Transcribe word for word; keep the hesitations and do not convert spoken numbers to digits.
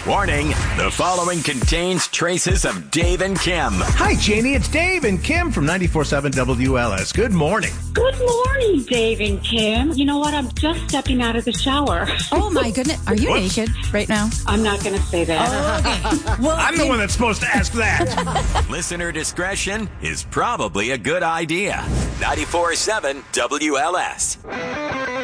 Warning, the following contains traces of Dave and Kim. Hi, Janie. It's Dave and Kim from ninety-four point seven W L S. Good morning. Good morning, Dave and Kim. You know what? I'm just stepping out of the shower. Oh, my goodness. Are you Whoops. naked right now? I'm not going to say that. Oh, okay. Well, I'm the one that's supposed to ask that. Listener discretion is probably a good idea. ninety-four point seven W L S.